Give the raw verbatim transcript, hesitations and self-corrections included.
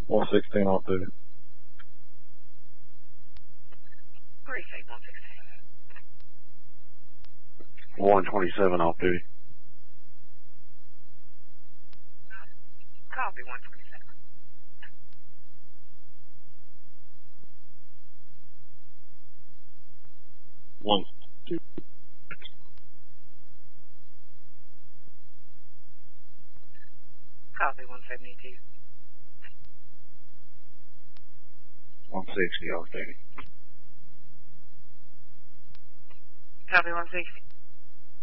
one sixteen off duty. Precinct one sixteen. one twenty-seven off duty. Copy one twenty-seven. One two. Copy one seventy-two. one sixty off duty. Copy one sixty.